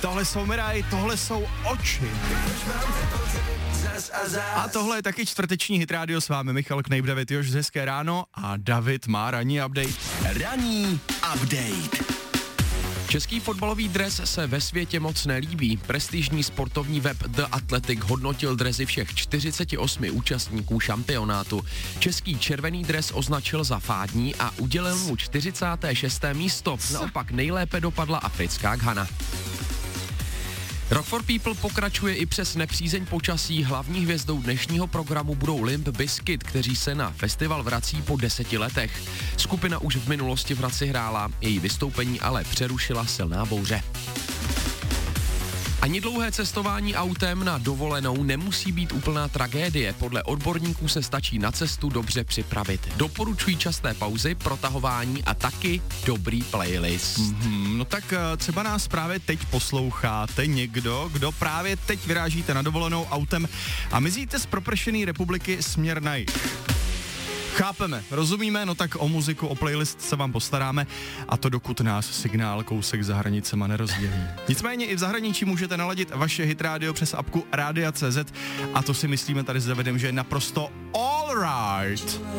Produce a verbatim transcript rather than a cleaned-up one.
Tohle jsou Mirai, tohle jsou Oči. A tohle je taky čtvrteční Hit Radio, s vámi Michal Knejp, David Još, hezké ráno a David má ranní update. Ranní update. Český fotbalový dres se ve světě moc nelíbí. Prestižní sportovní web The Athletic hodnotil dresy všech čtyřiceti osmi účastníků šampionátu. Český červený dres označil za fádní a udělil mu čtyřicáté šesté místo. Naopak nejlépe dopadla africká Ghana. Rock for People pokračuje i přes nepřízeň počasí. Hlavní hvězdou dnešního programu budou Limp Bizkit, kteří se na festival vrací po deseti letech. Skupina už v minulosti v Hradci hrála, její vystoupení ale přerušila silná bouře. Ani dlouhé cestování autem na dovolenou nemusí být úplná tragédie. Podle odborníků se stačí na cestu dobře připravit. Doporučují časté pauzy, protahování a taky dobrý playlist. Mm-hmm, no tak třeba nás právě teď posloucháte někdo, kdo právě teď vyrážíte na dovolenou autem a mizíte z propršený republiky směr na jih. Chápeme, rozumíme, no tak o muziku, o playlist se vám postaráme a to dokud nás signál kousek za hranicema nerozdělí. Nicméně i v zahraničí můžete naladit vaše Hit Radio přes apku Rádia tečka cé zet a to si myslíme tady s Davidem, že je naprosto all right.